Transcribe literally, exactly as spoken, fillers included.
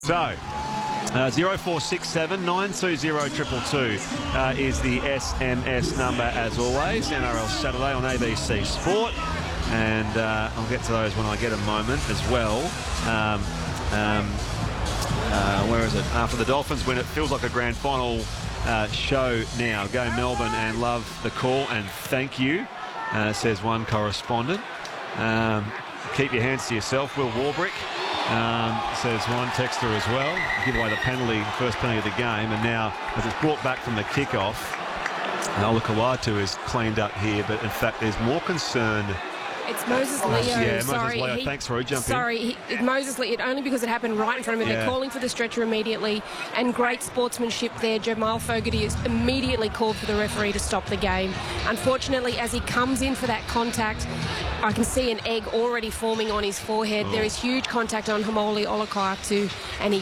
So, uh, zero four six seven nine two zero two two two uh, is the S M S number as always. N R L Saturday on A B C Sport. And uh, I'll get to those when I get a moment as well. Um, um, uh, where is it? After the Dolphins win, it feels like a grand final uh, show now. Go Melbourne and love the call and thank you, uh, says one correspondent. Um, keep your hands to yourself, Will Warbrick. Um, says one texter as well. Give away the penalty, first penalty of the game, and now as it's brought back from the kickoff, Nola Kawatu is cleaned up here, but in fact there's more concern. It's Moses Leo. Yeah, Moses sorry, Leo. he, Thanks, Roy. Jump sorry, in. Sorry, Moses Leo. Only because it happened right in front of him. Yeah. They're calling for the stretcher immediately, and great sportsmanship there. Jamal Fogarty has immediately called for the referee to stop the game. Unfortunately, as he comes in for that contact, I can see an egg already forming on his forehead. Oh. There is huge contact on Haumole Olakau'atu, and he